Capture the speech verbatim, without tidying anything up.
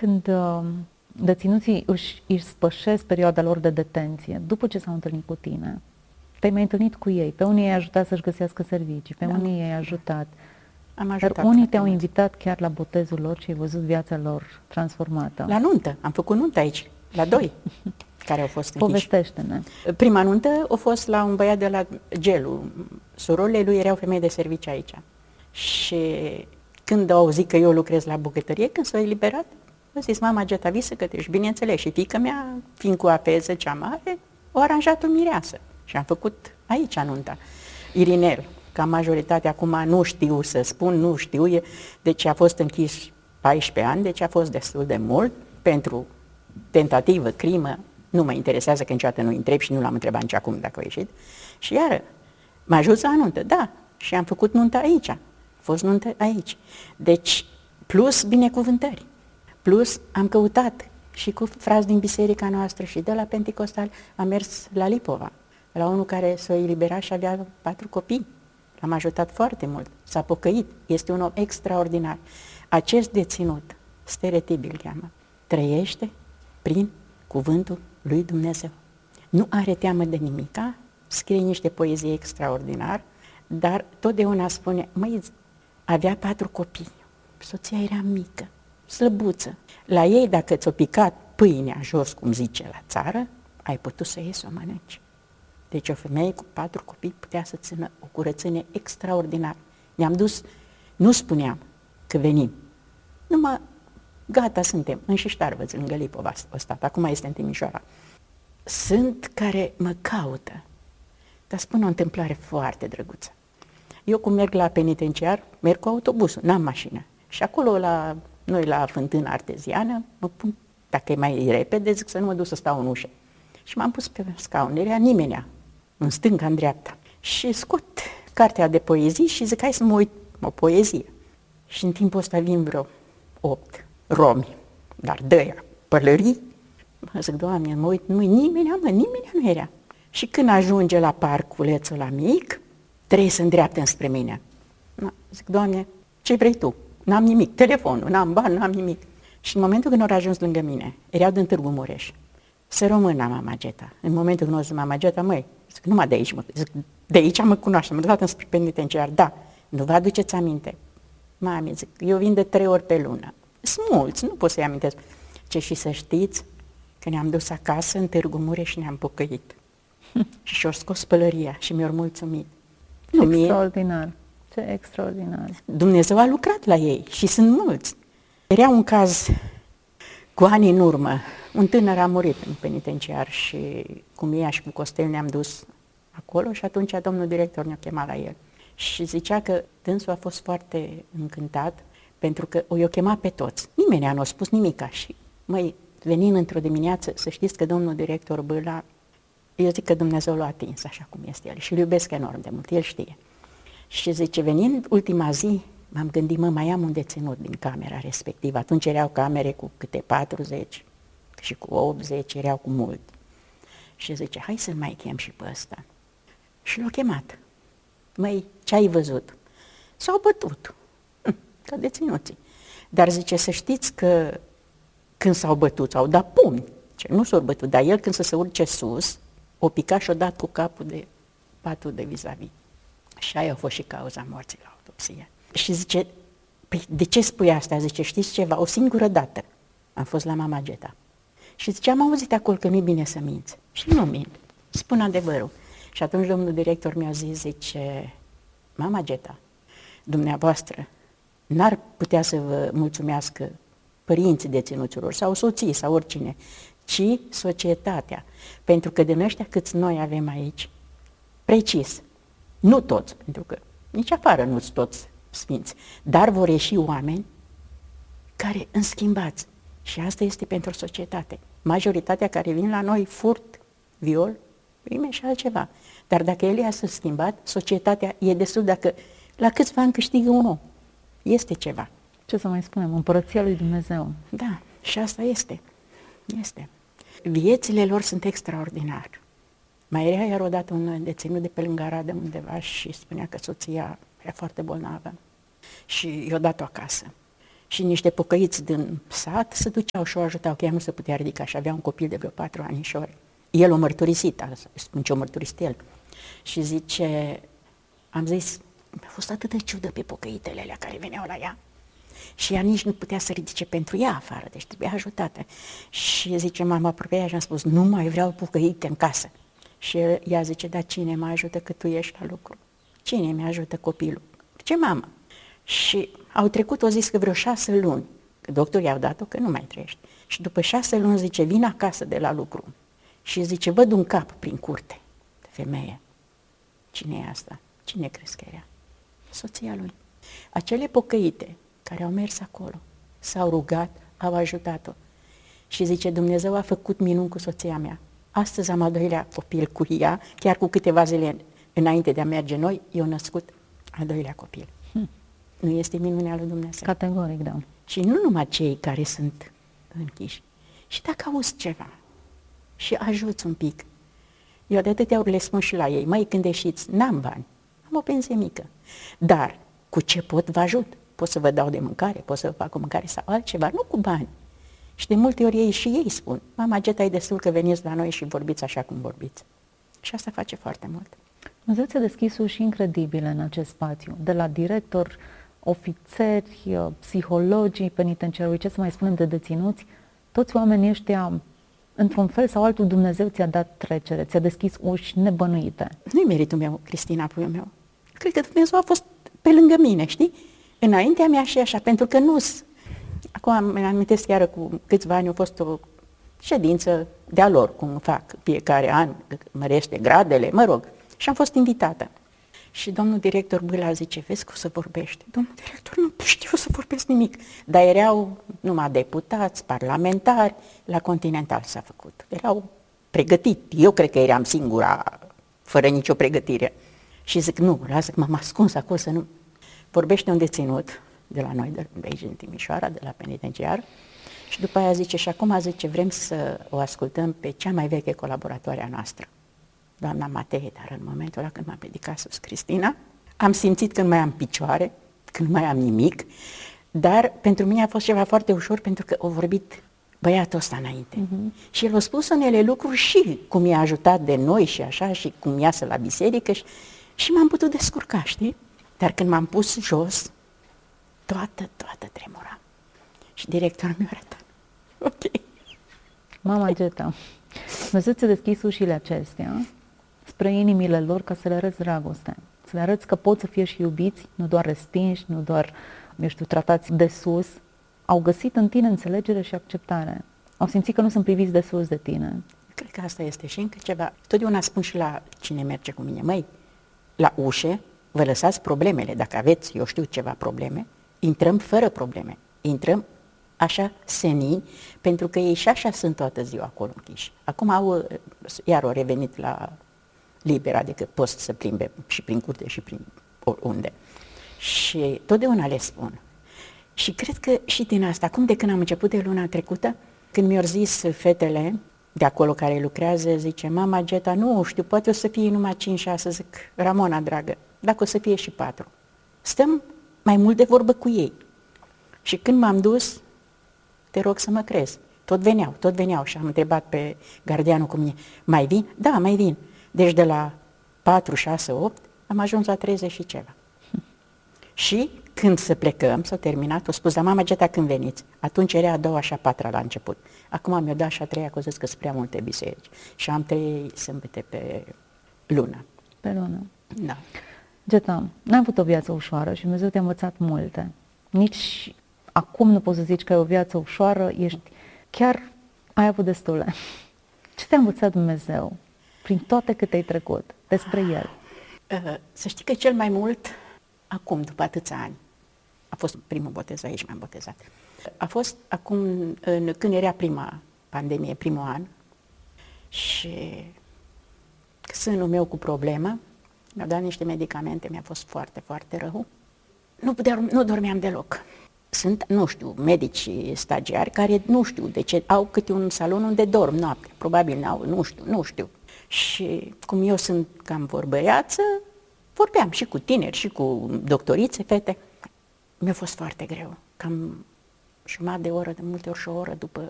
când uh, deținuții își, își spășesc perioada lor de detenție, după ce s-au întâlnit cu tine, te-ai mai întâlnit cu ei, pe unii i-ai ajutat să-și găsească servicii, pe da. unii i-ai ajutat, Am ajutat dar unii te-au mult. invitat chiar la botezul lor și ai văzut viața lor transformată. La nuntă, am făcut nuntă aici, la doi, care au fost închiși. Povestește-ne. Prima nuntă a fost la un băiat de la Gelu. Surorile lui erau femei de serviciu aici. Și când au auzit că eu lucrez la bucătărie, când s-au eliberat, au zis, mama Geta, vii să cătești. Bineînțeles, și fiica mea, fiind cu apeză cea mare, o aranjat o mireasă. Și am făcut aici nunta. Irinel, ca majoritatea acum nu știu să spun, nu știu, e, deci a fost închis paisprezece ani, deci a fost destul de mult pentru tentativă, crimă, nu mă interesează că niciodată nu-i întreb și nu l-am întrebat nici acum dacă a ieșit. Și iară, m-a ajuns la nuntă, da, și am făcut nunta aici, a fost nuntă aici. Deci, plus binecuvântări, plus am căutat și cu frați din biserica noastră și de la Pentecostal, am mers la Lipova, la unul care s-a eliberat și avea patru copii. L-am ajutat foarte mult, s-a pocăit, este un om extraordinar. Acest deținut, Stereotibil îl cheamă, trăiește prin cuvântul lui Dumnezeu. Nu are teamă de nimica, scrie niște poezii extraordinar, dar totdeauna spune, măi, avea patru copii, soția era mică, slăbuță. La ei, dacă ți-o picat pâinea jos, cum zice la țară, ai putut să iei să o mănânci. Deci o femeie cu patru copii putea să țină o curățenie extraordinară. Ne-am dus, nu spuneam că venim, numai gata suntem, în Șiștarvăț, lângă Lipova a stat, acum este în Timișoara. Sunt care mă caută, dar spun o întâmplare foarte drăguță. Eu cum merg la penitenciar, merg cu autobusul, n-am mașină. Și acolo, la noi la fântâna arteziană, mă pun, dacă e mai repede, zic să nu mă duc să stau în ușă. Și m-am pus pe scaun, era nimenea, în stânga, în dreapta. Și scot cartea de poezii și zic, hai să mă uit o poezie. Și în timpul ăsta vin vreo opt romi, dar de-aia, pălării. Mă zic, Doamne, mă uit, nu-i nimeni, mă, nimeni nu era. Și când ajunge la parculețul la mic, trebuie să îndreaptă înspre mine. Na, zic, Doamne, ce vrei tu? N-am nimic, telefonul, n-am bani, n-am nimic. Și în momentul când au ajuns lângă mine, erau din Târgu Mureș, să rămână mama Geta. În momentul când o zis mama Geta, măi, zic, numai de aici, mă, zic, de aici mă cunoaște, mă dat înspre penitenciar, da, nu vă aduceți aminte. Mami, zic, eu vin de trei ori pe lună. Sunt mulți, nu pot să-i amintesc. Ce și să știți că ne-am dus acasă în Târgu Mureș și ne-am pocăit. Și și-au scos pălăria și mi-au mulțumit. Ce nu, extraordinar, mie. Ce extraordinar. Dumnezeu a lucrat la ei și sunt mulți. Era un caz cu ani în urmă. Un tânăr a murit în penitenciar și cu Mia și cu Costel ne-am dus acolo și atunci domnul director ne-a chemat la el. Și zicea că dânsul a fost foarte încântat pentru că o i-a chemat pe toți. Nimeni nu a spus nimica și, măi, venind într-o dimineață, să știți că domnul director Bâla, eu zic că Dumnezeu l-a atins așa cum este el și îl iubesc enorm de mult, el știe. Și zice, venind ultima zi, m-am gândit, mă, mai am un deținut din camera respectivă. Atunci erau camere cu câte patruzeci și cu optzeci, erau cu mult. Și zice, hai să-l mai chem și pe ăsta. Și l-a chemat. Măi, ce ai văzut? S-au bătut, hm, ca deținuții. Dar zice, să știți că când s-au bătut, s-au dat pumni. Ce, nu s-au bătut, dar el când să se urce sus, o picat și-o dat cu capul de patul de vis-a-vis. Și aia a fost și cauza morții la autopsie. Și zice, păi de ce spui asta? Zice, știți ceva? O singură dată am fost la mama Geta. Și zice, am auzit acolo că nu-i bine să minți. Și nu mint, spun adevărul. Și atunci domnul director mi-a zis, zice, mama Geta, dumneavoastră n-ar putea să vă mulțumească părinții deținuților sau soții sau oricine, ci societatea. Pentru că din ăștia câți noi avem aici, precis, nu toți, pentru că nici afară nu-s toți sfinți, dar vor ieși oameni care înschimbați. Și asta este pentru societate. Majoritatea care vin la noi, furt, viol, prime și altceva. Dar dacă el i-a schimbat, societatea e destul dacă la câțiva ani câștigă un om. Este ceva. Ce să mai spunem? Împărăția lui Dumnezeu. Da, și asta este. Este. Viețile lor sunt extraordinare. Mai era iar odată un deținut de pe lângă Arad undeva și spunea că soția era foarte bolnavă și i-a dat-o acasă. și niște pocăiți din sat se duceau și o ajutau, că ea nu se putea ridica și avea un copil de vreo patru anișori. El o mărturisit, spun ce o mărturisit el. Și zice, am zis, mi-a fost atât de ciudă pe pocăitele alea care veneau la ea. Și ea nici nu putea să ridice pentru ea afară, deci trebuia ajutată. Și zice, m-am apropiat și am spus, nu mai vreau pocăite în casă. Și ea zice, dar cine mă ajută că tu ești la lucru? Cine mi ajută copilul? Ce mamă? Și au trecut, o zis că vreo șase luni, că doctorii au dat-o că nu mai trăiește. Și după șase luni zice, vin acasă de la lucru și zice, văd un cap prin curte de femeie. Cine e asta? Cine crezi că era? Soția lui. Acele pocăite care au mers acolo, s-au rugat, au ajutat-o. Și zice, Dumnezeu a făcut minuni cu soția mea. Astăzi am al doilea copil cu ea, chiar cu câteva zile înainte de a merge noi, eu născut al doilea copil. Hmm. Nu este minunea lui Dumnezeu? Categoric, da. Și nu numai cei care sunt închiși. Și dacă auzi ceva și ajuți un pic, eu de atâtea ori le spun și la ei, măi, când ieșiți, n-am bani, am o pensie mică, dar cu ce pot vă ajut? Pot să vă dau de mâncare, pot să vă fac o mâncare sau altceva, nu cu bani. Și de multe ori ei și ei spun, mama, Geta, e destul că veniți la noi și vorbiți așa cum vorbiți. Și asta face foarte mult. Dumnezeu ți-a deschis uși incredibile în acest spațiu, de la director, ofițeri, psihologii penitenciarului, ce să mai spunem de deținuți, toți oamenii ăștia, într-un fel sau altul, Dumnezeu ți-a dat trecere, ți-a deschis uși nebănuite. Nu-i meritul meu, Cristina, puiul meu. Cred că Dumnezeu a fost pe lângă mine, știi? Înaintea mea și așa, pentru că nu... Acum îmi amintesc chiar cu câțiva ani a fost o ședință de-a lor, cum fac fiecare an, mărește gradele, mă rog, și am fost invitată. Și domnul director Bâla zice, vezi că o să vorbești. Domnul director, nu știu să vorbesc nimic. Dar erau numai deputați, parlamentari, la Continental s-a făcut. Erau pregătiți. Eu cred că eram singura, fără nicio pregătire. Și zic, nu, lasă că m-am ascuns acolo să nu... Vorbește un deținut de la noi, de aici din Timișoara, de la penitenciar, și după aia zice, și acum zice, vrem să o ascultăm pe cea mai veche colaboratoare a noastră, doamna Matei, dar în momentul ăla când m-a predicat sus Cristina, am simțit că nu mai am picioare, că nu mai am nimic, dar pentru mine a fost ceva foarte ușor, pentru că a vorbit băiatul ăsta înainte. Uh-huh. Și el a spus unele lucruri și cum i-a ajutat de noi și așa, și cum iasă la biserică, și, și m-am putut descurca, știi? Dar când m-am pus jos, toată, toată tremura. Și directorul mi-a arătat. Ok. Mama Geta, Dumnezeu ți-a deschis ușile acestea spre inimile lor ca să le arăți dragoste. Să le arăți că pot să fie și iubiți, nu doar respinși, nu doar, eu știu, tratați de sus. Au găsit în tine înțelegere și acceptare. Au simțit că nu sunt priviți de sus de tine. Cred că asta este și încă ceva. Totdeauna spun și la cine merge cu mine, măi, la ușe, vă lăsați problemele. Dacă aveți, eu știu, ceva probleme, intrăm fără probleme. Intrăm așa senin, pentru că ei și așa sunt toată ziua acolo închiși. Acum au, iar au revenit la liber, adică pot să se plimbe și prin curte și prin oriunde. Și totdeauna le spun. Și cred că și din asta, acum de când am început de luna trecută, când mi-au zis fetele de acolo care lucrează, zice, mama Geta, nu știu, poate o să fie numai cinci șase, zic, Ramona, dragă, dacă o să fie și patru. Stăm mai mult de vorbă cu ei. Și când m-am dus, te rog să mă crezi, tot veneau, tot veneau și am întrebat pe gardianul cu mine, mai vin? Da, mai vin. Deci de la patru, șase, opt am ajuns la treizeci și ceva. Și când să plecăm, s-a terminat, o spus, dar mama Geta, când veniți? Atunci era a doua și a patra la început. Acum mi-o dat și a treia, că o zis că sunt prea multe biserici. Și am trei sâmbete pe lună. Pe lună. Da. Geta, n-ai avut o viață ușoară și Dumnezeu te-a învățat multe. Nici acum nu poți să zici că ai o viață ușoară, ești, chiar ai avut destule. Ce te-a învățat Dumnezeu prin toate câte ai trecut despre El? Uh, să știi că cel mai mult, acum, după atâția ani, a fost primul botez, aici m-am botezat, a fost acum, în, când era prima pandemie, primul an, și sânul meu cu problemă, mi-au dat niște medicamente, mi-a fost foarte, foarte rău. Nu, puteam, nu dormeam deloc. Sunt, nu știu, medici stagiari care nu știu de ce au câte un salon unde dorm noaptea. Probabil n-au, nu știu, nu știu. Și cum eu sunt cam vorbăreață, vorbeam și cu tineri și cu doctorițe, fete. Mi-a fost foarte greu. Cam jumătate de oră, de multe ori și o oră după